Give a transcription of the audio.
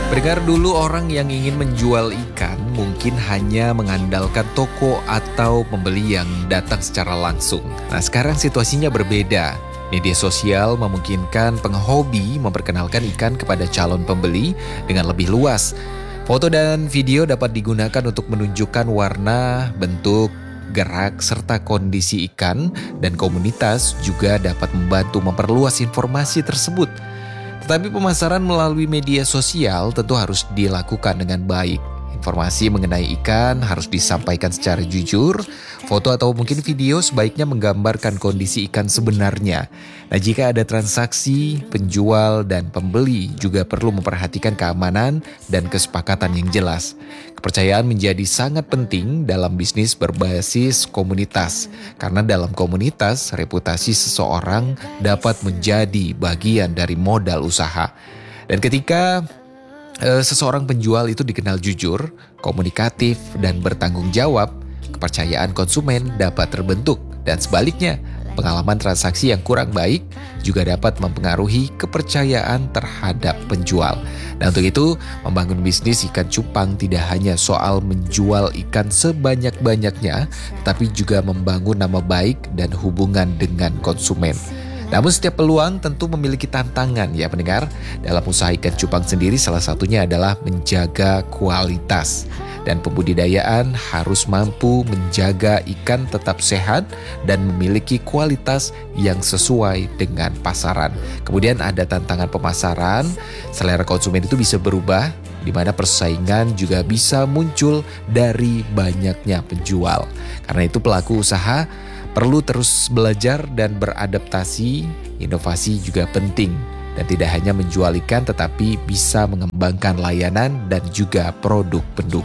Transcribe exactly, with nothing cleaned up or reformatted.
Pendengar, dulu orang yang ingin menjual ikan mungkin hanya mengandalkan toko atau pembeli yang datang secara langsung. Nah, sekarang situasinya berbeda. Media sosial memungkinkan penghobi memperkenalkan ikan kepada calon pembeli dengan lebih luas. Foto dan video dapat digunakan untuk menunjukkan warna, bentuk, gerak, serta kondisi ikan, dan komunitas juga dapat membantu memperluas informasi tersebut. Tetapi pemasaran melalui media sosial tentu harus dilakukan dengan baik. Informasi mengenai ikan harus disampaikan secara jujur. Foto atau mungkin video sebaiknya menggambarkan kondisi ikan sebenarnya. Nah, jika ada transaksi, penjual dan pembeli juga perlu memperhatikan keamanan dan kesepakatan yang jelas. Kepercayaan menjadi sangat penting dalam bisnis berbasis komunitas. Karena dalam komunitas, reputasi seseorang dapat menjadi bagian dari modal usaha. Dan ketika Uh, seseorang penjual itu dikenal jujur, komunikatif, dan bertanggung jawab, kepercayaan konsumen dapat terbentuk. Dan sebaliknya, pengalaman transaksi yang kurang baik juga dapat mempengaruhi kepercayaan terhadap penjual. Nah, untuk itu, membangun bisnis ikan cupang tidak hanya soal menjual ikan sebanyak-banyaknya, tapi juga membangun nama baik dan hubungan dengan konsumen. Namun setiap peluang tentu memiliki tantangan ya pendengar. Dalam usaha ikan cupang sendiri salah satunya adalah menjaga kualitas. Dan pembudidayaan harus mampu menjaga ikan tetap sehat dan memiliki kualitas yang sesuai dengan pasaran. Kemudian ada tantangan pemasaran, selera konsumen itu bisa berubah, di mana persaingan juga bisa muncul dari banyaknya penjual. Karena itu pelaku usaha perlu terus belajar dan beradaptasi. Inovasi juga penting dan tidak hanya menjual ikan tetapi bisa mengembangkan layanan dan juga produk pendukung.